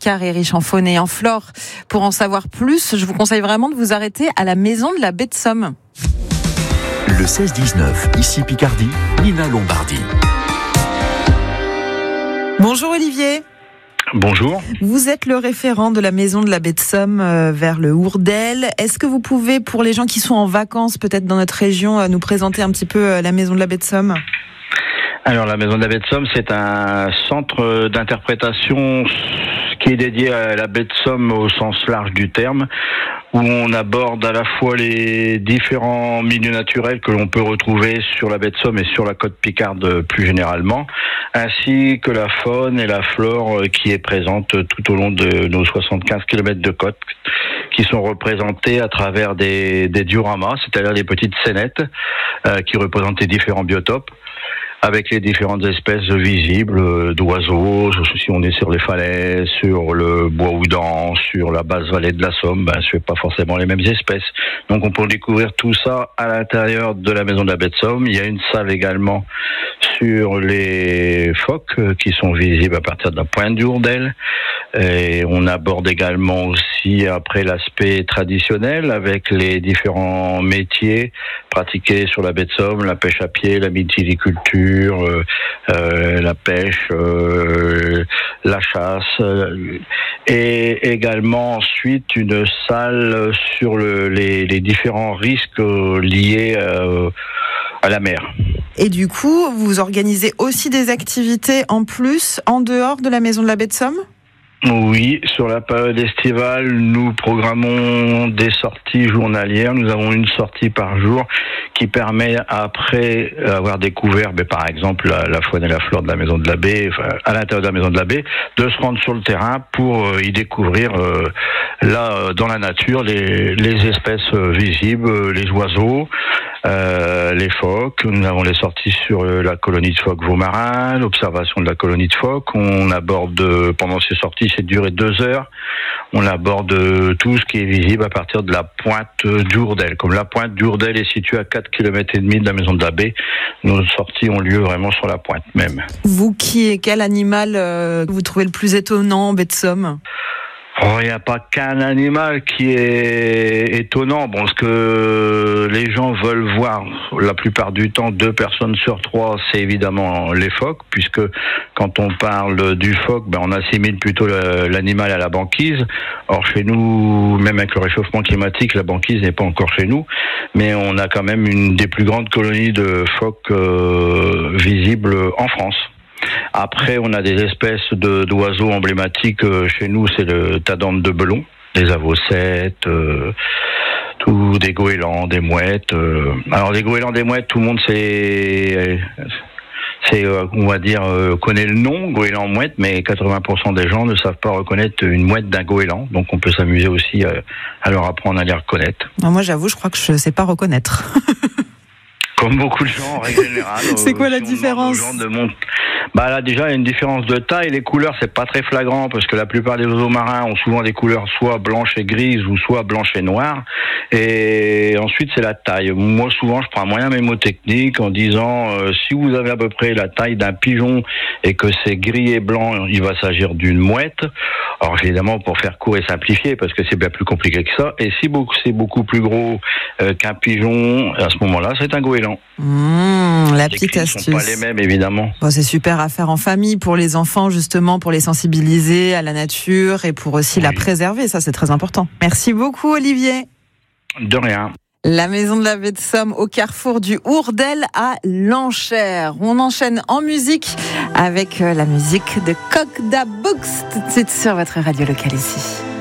Picard est riche en faune et en flore. Pour en savoir plus, je vous conseille vraiment de vous arrêter à la maison de la baie de Somme. Le 16-19, ici Picardie, Nina Lombardi. Bonjour Olivier. Bonjour. Vous êtes le référent de la maison de la baie de Somme vers le Hourdel. Est-ce que vous pouvez, pour les gens qui sont en vacances peut-être dans notre région, nous présenter un petit peu la maison de la baie de Somme ? Alors la maison de la baie de Somme, c'est un centre d'interprétation qui est dédié à la baie de Somme au sens large du terme, où on aborde à la fois les différents milieux naturels que l'on peut retrouver sur la baie de Somme et sur la côte picarde plus généralement, ainsi que la faune et la flore qui est présente tout au long de nos 75 km de côte, qui sont représentés à travers des dioramas, c'est-à-dire des petites scénettes qui représentent les différents biotopes, avec les différentes espèces visibles d'oiseaux. Si on est sur les falaises, sur le bois Houdan, sur la basse vallée de la Somme, ce n'est pas forcément les mêmes espèces. Donc on peut découvrir tout ça à l'intérieur de la maison de la baie de Somme. Il y a une salle également sur les phoques qui sont visibles à partir de la pointe du Hourdel. Et on aborde également aussi après l'aspect traditionnel avec les différents métiers pratiqués sur la baie de Somme, la pêche à pied, la mytiliculture, la pêche, la chasse, et également ensuite une salle sur les différents risques liés à la mer. Et du coup, vous organisez aussi des activités en plus, en dehors de la maison de la baie de Somme ? Oui, sur la période estivale, nous programmons des sorties journalières. Nous avons une sortie par jour qui permet, après avoir découvert, par exemple, la faune et la flore de la maison de la baie, à l'intérieur de la maison de la baie, de se rendre sur le terrain pour y découvrir, là, dans la nature, les espèces visibles, les oiseaux, les phoques. Nous avons les sorties sur la colonie de phoques Vaumarin, l'observation de la colonie de phoques. On aborde, pendant ces sorties, c'est duré 2 heures. On aborde tout ce qui est visible à partir de la pointe du Hourdel. Comme la pointe du Hourdel est située à 4,5 km de la maison de la baie, nos sorties ont lieu vraiment sur la pointe même. Vous, quel animal vous trouvez le plus étonnant en baie de Somme ? Il n'y a pas qu'un animal qui est étonnant. Bon, ce que les gens veulent voir, la plupart du temps, 2 personnes sur 3, c'est évidemment les phoques, puisque quand on parle du phoque, on assimile plutôt l'animal à la banquise. Or, chez nous, même avec le réchauffement climatique, la banquise n'est pas encore chez nous, mais on a quand même une des plus grandes colonies de phoques visibles en France. Après, on a des espèces d'oiseaux emblématiques chez nous, c'est le tadorne de Belon, les avocettes, tout, des goélands, des mouettes. Alors, les goélands, des mouettes, tout le monde on va dire, connaît le nom, goéland-mouette, mais 80% des gens ne savent pas reconnaître une mouette d'un goéland. Donc, on peut s'amuser aussi à leur apprendre à les reconnaître. Non, moi, j'avoue, je crois que je ne sais pas reconnaître. Comme beaucoup de gens, en règle générale. C'est quoi la différence ? Là, déjà, il y a une différence de taille. Les couleurs, c'est pas très flagrant parce que la plupart des oiseaux marins ont souvent des couleurs soit blanches et grises ou soit blanches et noires. Et ensuite, c'est la taille. Moi, souvent, je prends un moyen mémotechnique en disant si vous avez à peu près la taille d'un pigeon et que c'est gris et blanc, il va s'agir d'une mouette. Alors, évidemment, pour faire court et simplifier, parce que c'est bien plus compliqué que ça. Et si c'est beaucoup plus gros qu'un pigeon, à ce moment-là, c'est un goéland. La petite astuce. Ne sont pas les mêmes, évidemment. Bon, c'est super à faire en famille pour les enfants, justement, pour les sensibiliser à la nature et pour aussi la préserver. Ça, c'est très important. Merci beaucoup, Olivier. De rien. La maison de la baie de Somme au carrefour du Hourdel à Lanchères. On enchaîne en musique avec la musique de Coq da Books tout de suite sur votre radio locale ici.